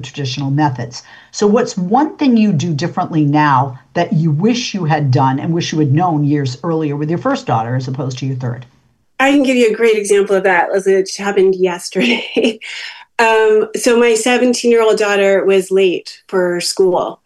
traditional methods. So what's one thing you do differently now that you wish you had done and wish you had known years earlier with your first daughter as opposed to your third? I can give you a great example of that. It happened yesterday. So my 17-year-old daughter was late for school.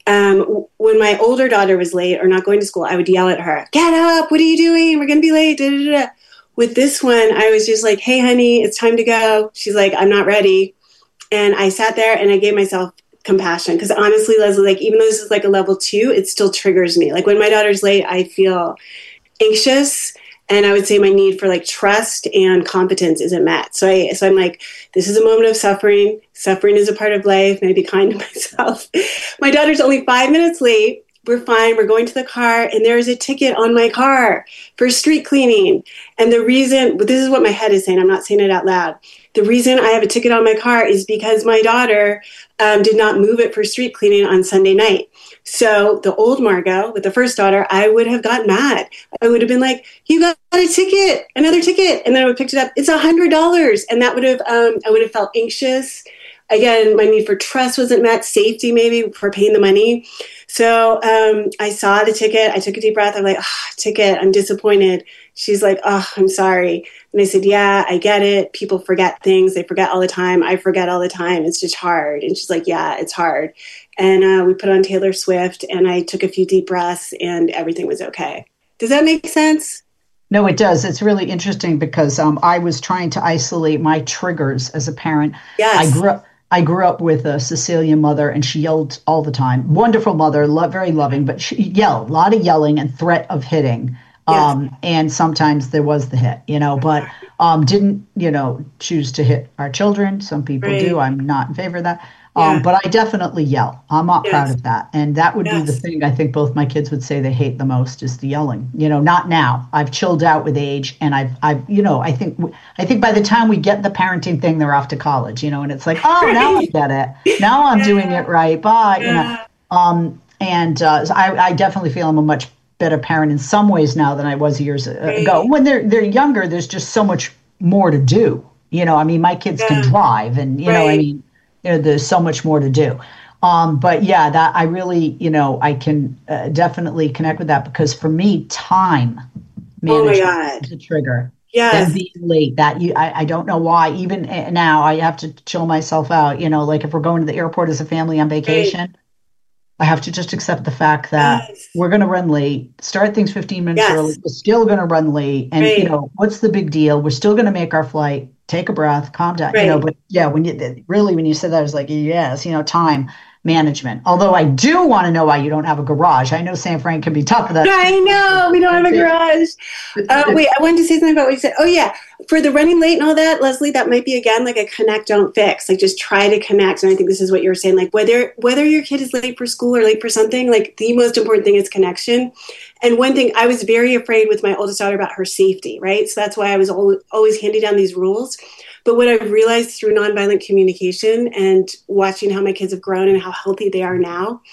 When my older daughter was late or not going to school, I would yell at her, "Get up, what are you doing? We're going to be late." Da, da, da. With this one, I was just like, "Hey, honey, it's time to go." She's like, "I'm not ready." And I sat there and I gave myself compassion. Because honestly, Leslie, like, even though this is like a level 2, it still triggers me. Like when my daughter's late, I feel anxious. And I would say my need for like trust and competence isn't met. So I'm like, this is a moment of suffering. Suffering is a part of life. And I'd be kind to myself. My daughter's only 5 minutes late. We're fine. We're going to the car. And there's a ticket on my car for street cleaning. And the reason, this is what my head is saying. I'm not saying it out loud. The reason I have a ticket on my car is because my daughter did not move it for street cleaning on Sunday night. So the old Margot with the first daughter, I would have gotten mad. I would have been like, "You got a ticket, another ticket." And then I would have picked it up. It's $100. And that would have, I would have felt anxious. Again, my need for trust wasn't met, safety maybe for paying the money. So I saw the ticket. I took a deep breath. I'm like, ticket, I'm disappointed. She's like, "Oh, I'm sorry." And I said, "Yeah, I get it. People forget things. They forget all the time. I forget all the time. It's just hard." And she's like, "Yeah, it's hard." And we put on Taylor Swift and I took a few deep breaths and everything was okay. Does that make sense? No, it does. It's really interesting because I was trying to isolate my triggers as a parent. Yes. I grew up with a Sicilian mother, and she yelled all the time. Wonderful mother, very loving, but she yelled, a lot of yelling and threat of hitting. Yes. And sometimes there was the hit, but didn't, choose to hit our children. Some people Right. do. I'm not in favor of that. Yeah. But I definitely yell. I'm not proud Yes. of that. And that would be the Yes. thing I think both my kids would say they hate the most is the yelling. Not now. I've chilled out with age, and I think by the time we get the parenting thing, they're off to college, and it's like, oh, now I get it. Now I'm doing it right. Bye. So I definitely feel I'm a much better parent in some ways now than I was years ago. When they're younger, there's just so much more to do. My kids can drive, and there's so much more to do. But yeah, that I really, I can definitely connect with that because for me, time management is a trigger. Yes. And being late, I don't know why. Even now, I have to chill myself out. Like if we're going to the airport as a family on vacation, I have to just accept the fact that we're going to run late, start things 15 minutes early. We're still going to run late. And, what's the big deal? We're still going to make our flight, take a breath, calm down, but yeah, when you said that, I was like, yes, time management. Although I do want to know why you don't have a garage. I know San Fran can be tough for that. I know we don't have a garage. Wait, I wanted to say something about what you said. Oh yeah. For the running late and all that, Leslie, that might be again like a connect, don't fix. Like just try to connect. And I think this is what you were saying. Like whether your kid is late for school or late for something, like the most important thing is connection. And one thing I was very afraid with my oldest daughter about her safety, right? So that's why I was always handing down these rules. But what I've realized through nonviolent communication and watching how my kids have grown and how healthy they are now,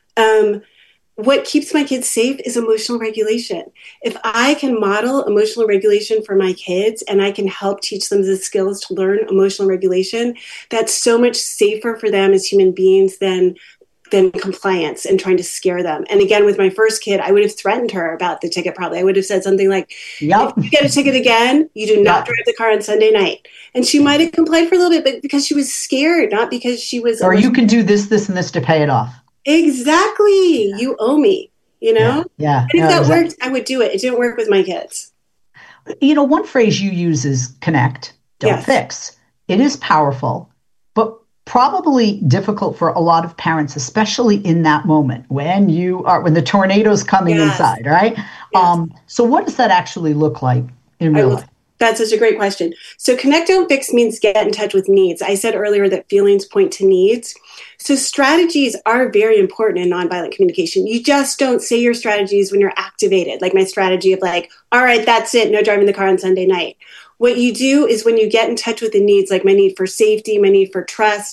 what keeps my kids safe is emotional regulation. If I can model emotional regulation for my kids and I can help teach them the skills to learn emotional regulation, that's so much safer for them as human beings than compliance and trying to scare them. And again, with my first kid, I would have threatened her about the ticket probably. I would have said something like, if you get a ticket again, you do not drive the car on Sunday night. And she might have complied for a little bit, but because she was scared, not because she was... Or you can do this, and this to pay it off. Exactly. Yeah. You owe me, Yeah. And if that worked, I would do it. It didn't work with my kids. One phrase you use is connect, don't fix. It is powerful, but probably difficult for a lot of parents, especially in that moment when the tornado's coming inside, right? Yes. So what does that actually look like in real life? That's such a great question. So connect, don't fix means get in touch with needs. I said earlier that feelings point to needs. So strategies are very important in nonviolent communication. You just don't say your strategies when you're activated, like my strategy of like, all right, that's it, no driving the car on Sunday night. What you do is when you get in touch with the needs, like my need for safety, my need for trust,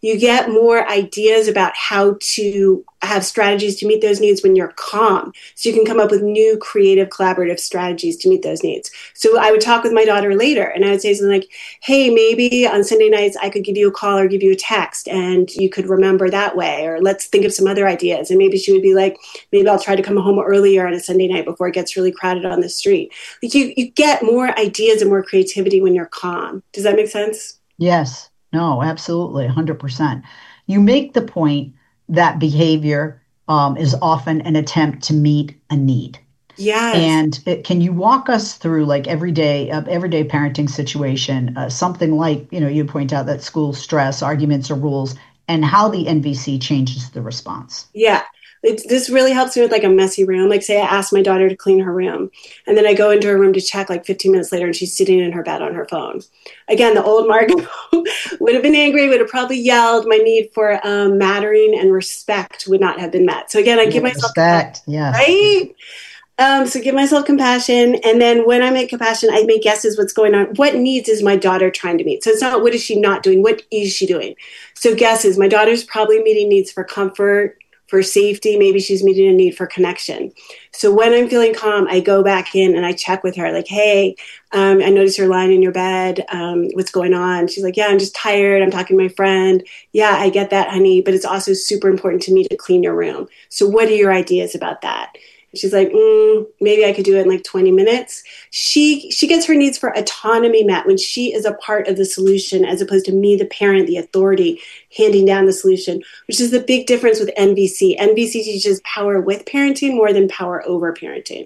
You get more ideas about how to have strategies to meet those needs when you're calm. So you can come up with new creative collaborative strategies to meet those needs. So I would talk with my daughter later and I would say something like, hey, maybe on Sunday nights I could give you a call or give you a text and you could remember that way, or let's think of some other ideas. And maybe she would be like, maybe I'll try to come home earlier on a Sunday night before it gets really crowded on the street. Like you get more ideas and more creativity when you're calm. Does that make sense? Yes. No, absolutely. 100%. You make the point that behavior is often an attempt to meet a need. Yes. And can you walk us through like everyday parenting situation, something like, you point out that school stress, arguments or rules, and how the NVC changes the response? Yeah. This really helps me with like a messy room. Like say I asked my daughter to clean her room and then I go into her room to check like 15 minutes later and she's sitting in her bed on her phone. Again, the old Margot would have been angry, would have probably yelled. My need for mattering and respect would not have been met. So again, I give myself respect. Yes. Right? So give myself compassion. And then when I make compassion, I make guesses what's going on. What needs is my daughter trying to meet? So it's not what is she not doing? What is she doing? So guesses, my daughter's probably meeting needs for comfort, for safety. Maybe she's meeting a need for connection. So when I'm feeling calm, I go back in and I check with her like, hey, I notice you're lying in your bed. What's going on? She's like, yeah, I'm just tired. I'm talking to my friend. Yeah, I get that, honey. But it's also super important to me to clean your room. So what are your ideas about that? She's like, maybe I could do it in like 20 minutes. She gets her needs for autonomy met when she is a part of the solution as opposed to me, the parent, the authority, handing down the solution, which is the big difference with NVC. NVC teaches power with parenting more than power over parenting.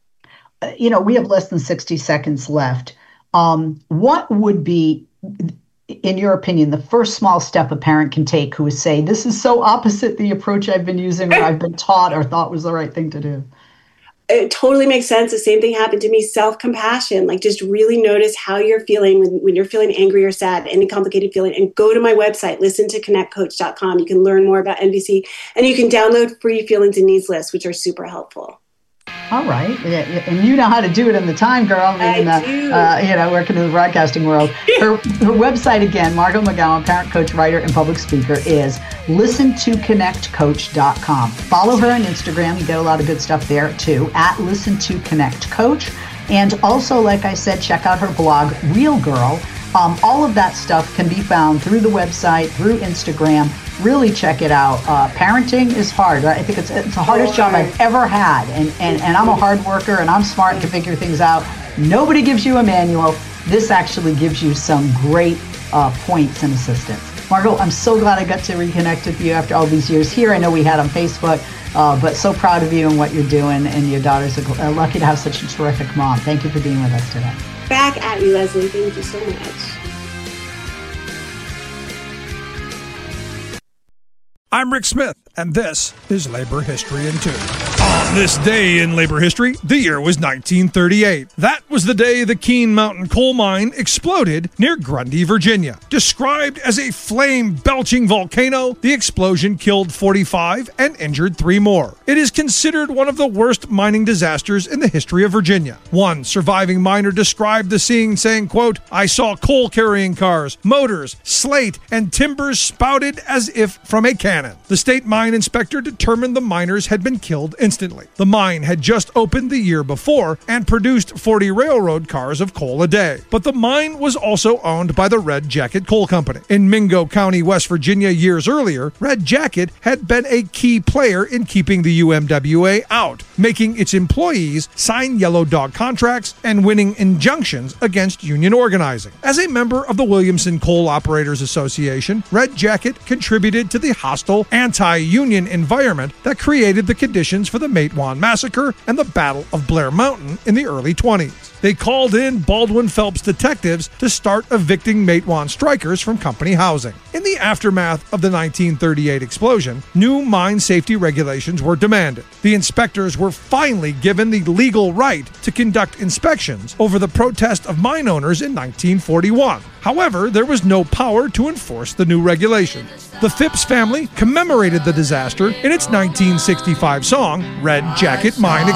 We have less than 60 seconds left. What would be, in your opinion, the first small step a parent can take who is say, this is so opposite the approach I've been using or I've been taught or thought was the right thing to do? It totally makes sense. The same thing happened to me. Self-compassion, like just really notice how you're feeling when you're feeling angry or sad, any complicated feeling, and go to my website, listen2connectcoach.com. You can learn more about NVC and you can download free feelings and needs lists, which are super helpful. All right. And you know how to do it in the time, girl. I do. Working in the broadcasting world. Her website, again, Margot McGowan, parent, coach, writer, and public speaker, is listen2connectcoach.com. Follow her on Instagram. You get a lot of good stuff there, too, at listen2connectcoach. And also, like I said, check out her blog, Real Girl. All of that stuff can be found through the website, through Instagram. Really check it out. Parenting is hard. I think it's the hardest job I've ever had. And I'm a hard worker and I'm smart and can figure things out. Nobody gives you a manual. This actually gives you some great points and assistance. Margot, I'm so glad I got to reconnect with you after all these years here. I know we had on Facebook, but so proud of you and what you're doing. And your daughter's lucky to have such a terrific mom. Thank you for being with us today. Back at you, Leslie. Thank you so much. I'm Rick Smith, and this is Labor History in 2. On this day in labor history, the year was 1938. That was the day the Keene Mountain coal mine exploded near Grundy, Virginia. Described as a flame-belching volcano, the explosion killed 45 and injured 3 more. It is considered one of the worst mining disasters in the history of Virginia. One surviving miner described the scene saying, quote, I saw coal-carrying cars, motors, slate, and timbers spouted as if from a cannon. The state mine inspector determined the miners had been killed instantly. The mine had just opened the year before and produced 40 railroad cars of coal a day. But the mine was also owned by the Red Jacket Coal Company. In Mingo County, West Virginia, years earlier, Red Jacket had been a key player in keeping the UMWA out, making its employees sign yellow dog contracts and winning injunctions against union organizing. As a member of the Williamson Coal Operators Association, Red Jacket contributed to the hostile anti-union environment that created the conditions for the Matewan Massacre and the Battle of Blair Mountain in the early 20s. They called in Baldwin Phelps detectives to start evicting Matewan strikers from company housing. In the aftermath of the 1938 explosion, new mine safety regulations were demanded. The inspectors were finally given the legal right to conduct inspections over the protest of mine owners in 1941. However, there was no power to enforce the new regulations. The Phipps family commemorated the disaster in its 1965 song, Red Jacket Mine